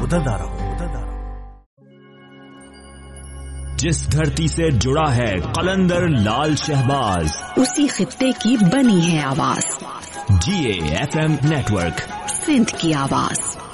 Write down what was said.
बदलता रहो। जिस धरती से जुड़ा है कलंदर लाल शहबाज, उसी खित्ते की बनी है आवाज। GAFM नेटवर्क, सिंध की आवाज।